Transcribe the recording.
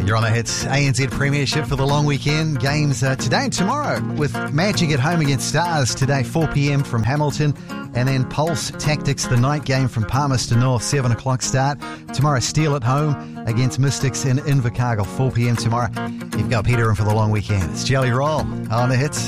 You're on the Hits ANZ Premiership for the long weekend. Games today and tomorrow with Magic at home against Stars today, 4 p.m. from Hamilton. And then Pulse Tactics, the night game from Palmerston North, 7 o'clock start. Tomorrow, Steel at home against Mystics in Invercargill, 4 p.m. tomorrow. You've got Peter in for the long weekend. It's Jelly Roll on the Hits.